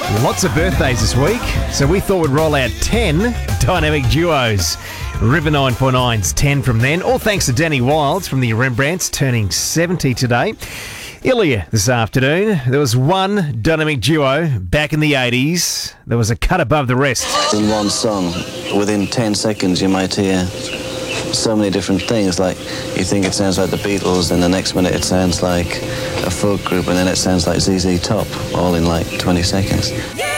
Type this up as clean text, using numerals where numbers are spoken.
Lots of birthdays this week, so we thought we'd roll out 10 dynamic duos. River 949's 10 from then, all thanks to Danny Wilds from the Rembrandts, turning 70 today. Earlier this afternoon, there was one dynamic duo back in the 80s. There was a cut above the rest. In one song, within 10 seconds, you might hear so many different things. Like, you think it sounds like the Beatles, and the next minute it sounds like a folk group, and then it sounds like ZZ Top, all in like 20 seconds. Yeah!